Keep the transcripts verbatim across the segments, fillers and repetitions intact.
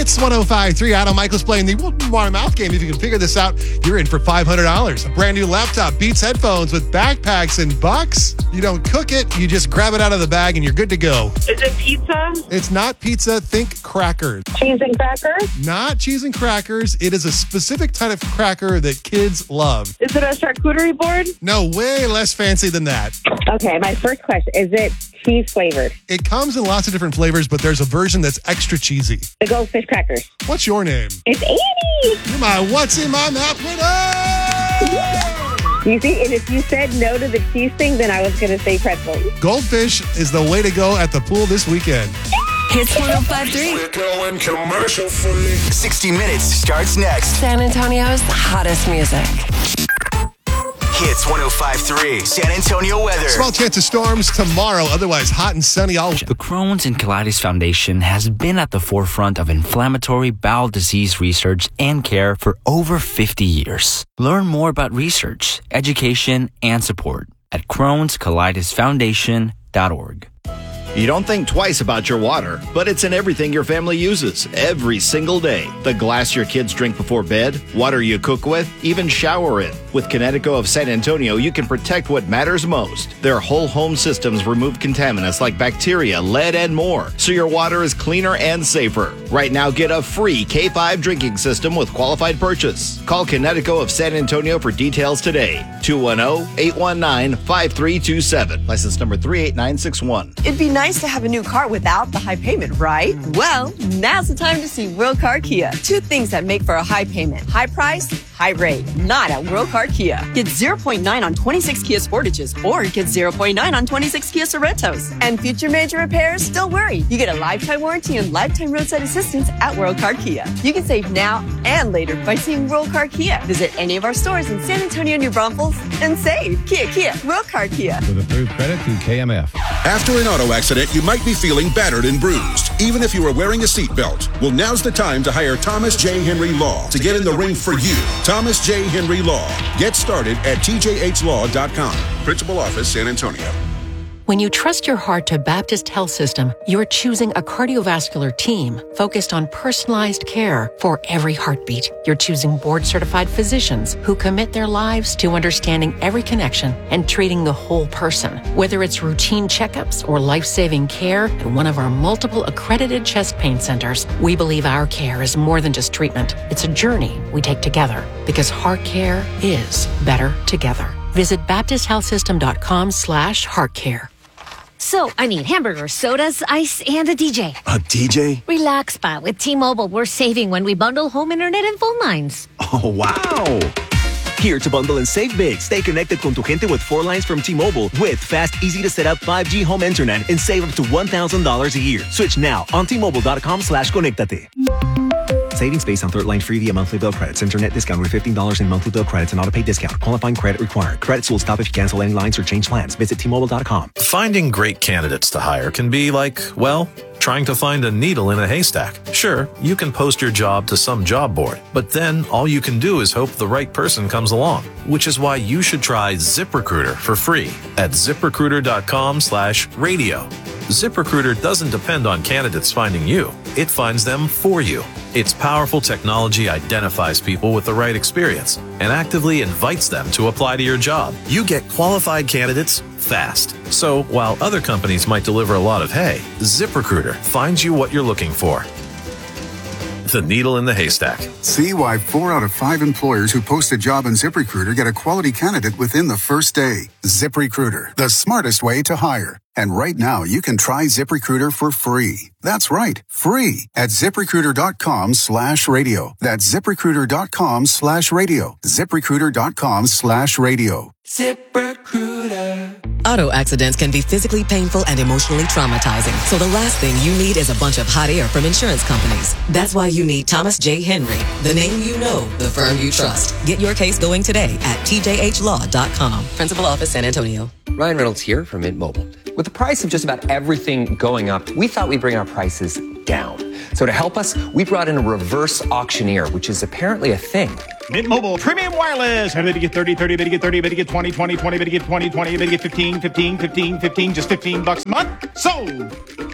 Hits one oh five point three. Adam Michaels playing the Water Mouth game. If you can figure this out, you're in for five hundred dollars. A brand new laptop, Beats headphones with backpacks and bucks. You don't cook it, you just grab it out of the bag and you're good to go. Is it pizza? It's not pizza. Think crackers. Cheese and crackers? Not cheese and crackers. It is a specific type of cracker that kids love. Is it a charcuterie board? No, way less fancy than that. Okay, my first question. Is it cheese flavored? It comes in lots of different flavors, but there's a version that's extra cheesy. The Goldfish crackers. What's your name? It's Annie. You're my What's in My Mouth winner! You see, and if you said no to the cheese thing, then I was going to say pretzels. Goldfish is the way to go at the pool this weekend. Hits one oh five point three. We're going commercial free. sixty minutes starts next. San Antonio's hottest music. Hits one oh five point three. San Antonio weather. Small chance of storms tomorrow. Otherwise, hot and sunny all week. The Crohn's and Colitis Foundation has been at the forefront of inflammatory bowel disease research and care for over fifty years. Learn more about research, education, and support at crohns colitis foundation dot org. You don't think twice about your water, but it's in everything your family uses every single day. The glass your kids drink before bed, water you cook with, even shower in. With Connecticut of San Antonio, you can protect what matters most. Their whole home systems remove contaminants like bacteria, lead, and more, so your water is cleaner and safer. Right now, get a free K five drinking system with qualified purchase. Call Connecticut of San Antonio for details today. two one zero, eight one nine, five three two seven. License number three eight nine six one. It'd be nice to have a new car without the high payment, right? Well, now's the time to see World Car Kia. Two things that make for a high payment. High price, high rate. Not at World Car Kia. Get zero point nine on twenty-six Kia Sportages or get zero point nine on twenty-six Kia Sorrentos. And future major repairs, don't worry. You get a lifetime warranty and lifetime roadside assistance at World Car Kia. You can save now and later by seeing World Car Kia. Visit any of our stores in San Antonio, New Braunfels and save. Kia, Kia, World Car Kia. With approved credit through K M F. After an auto accident, you might be feeling battered and bruised, even if you are wearing a seatbelt. Well, now's the time to hire Thomas J. Henry Law to get in the ring for you. Thomas J. Henry Law. Get started at T J H law dot com. Principal Office, San Antonio. When you trust your heart to Baptist Health System, you're choosing a cardiovascular team focused on personalized care for every heartbeat. You're choosing board-certified physicians who commit their lives to understanding every connection and treating the whole person. Whether it's routine checkups or life-saving care at one of our multiple accredited chest pain centers, we believe our care is more than just treatment. It's a journey we take together because heart care is better together. Visit baptist health system dot com slash heart care. So, I need hamburgers, sodas, ice, and a D J. A D J? Relax, Pa. With T-Mobile, we're saving when we bundle home internet and phone lines. Oh, wow. Here to bundle and save big. Stay connected con tu gente with four lines from T-Mobile with fast, easy-to-set-up five G home internet and save up to one thousand dollars a year. Switch now on T Mobile dot com slash conectate. Savings based on third line free via monthly bill credits. Internet discount with fifteen dollars in monthly bill credits and auto pay discount. Qualifying credit required. Credits will stop if you cancel any lines or change plans. Visit T Mobile dot com. Finding great candidates to hire can be like, well, trying to find a needle in a haystack. Sure, you can post your job to some job board, but then all you can do is hope the right person comes along, which is why you should try ZipRecruiter for free at ziprecruiter dot com slash radio. ZipRecruiter doesn't depend on candidates finding you. It finds them for you. Its powerful technology identifies people with the right experience and actively invites them to apply to your job. You get qualified candidates fast. So while other companies might deliver a lot of hay, ZipRecruiter finds you what you're looking for. The needle in the haystack. See why four out of five employers who post a job on ZipRecruiter get a quality candidate within the first day. ZipRecruiter, the smartest way to hire. And right now, you can try ZipRecruiter for free. That's right, free at ziprecruiter dot com slash radio. That's ziprecruiter dot com slash radio. ziprecruiter dot com slash radio. ZipRecruiter. Auto accidents can be physically painful and emotionally traumatizing. So the last thing you need is a bunch of hot air from insurance companies. That's why you need Thomas J. Henry, the name you know, the firm you trust. Get your case going today at T J H law dot com. Principal Office, San Antonio. Ryan Reynolds here from Mint Mobile. With the price of just about everything going up, we thought we'd bring our prices down. So to help us, we brought in a reverse auctioneer, which is apparently a thing. Mint Mobile Premium Wireless. How did you get thirty, thirty, get thirty, get twenty, twenty, twenty, get twenty, twenty, get fifteen, fifteen, fifteen, fifteen, just fifteen bucks a month? Sold!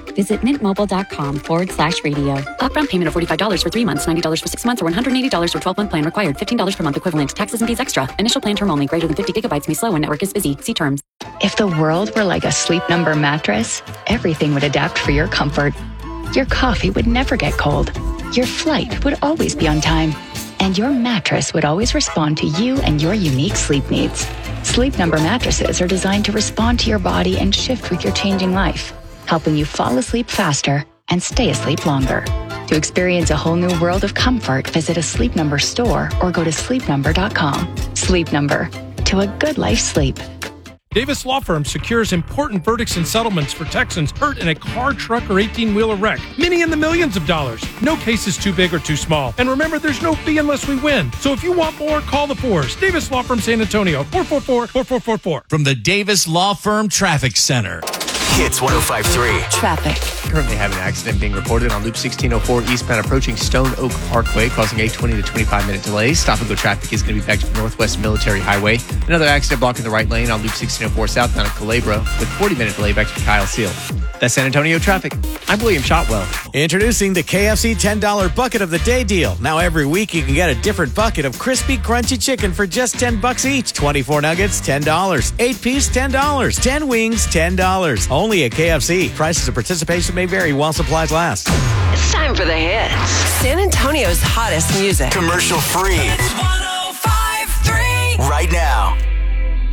Visit mintmobile.com forward slash radio. Upfront payment of forty-five dollars for three months, ninety dollars for six months, or one hundred eighty dollars for twelve-month plan required. fifteen dollars per month equivalent. Taxes and fees extra. Initial plan term only. Greater than fifty gigabytes may slow when network is busy. See terms. If the world were like a Sleep Number mattress, everything would adapt for your comfort. Your coffee would never get cold. Your flight would always be on time. And your mattress would always respond to you and your unique sleep needs. Sleep Number mattresses are designed to respond to your body and shift with your changing life, helping you fall asleep faster and stay asleep longer. To experience a whole new world of comfort, visit a Sleep Number store or go to sleep number dot com. Sleep Number. To a good life sleep. Davis Law Firm secures important verdicts and settlements for Texans hurt in a car, truck, or eighteen-wheeler wreck. Many in the millions of dollars. No case is too big or too small. And remember, there's no fee unless we win. So if you want more, call the Fours. Davis Law Firm San Antonio, four four four, four four four four. From the Davis Law Firm Traffic Center. Hits one oh five point three. Traffic. Currently have an accident being reported on Loop sixteen oh four eastbound approaching Stone Oak Parkway, causing a twenty to twenty-five minute delay. Stop and go traffic is going to be back to Northwest Military Highway. Another accident blocking the right lane on Loop sixteen oh four southbound of Culebra with forty minute delay back to Kyle Seal. That's San Antonio traffic. I'm William Shotwell. Introducing the K F C ten dollar Bucket of the Day deal. Now every week you can get a different bucket of crispy, crunchy chicken for just ten bucks each. twenty-four nuggets, ten dollars. eight piece, ten dollars. ten wings, ten dollars. Only at K F C. Prices of participation may vary while supplies last. It's time for the hits. San Antonio's hottest music. Commercial free. It's one oh five point three. Right now.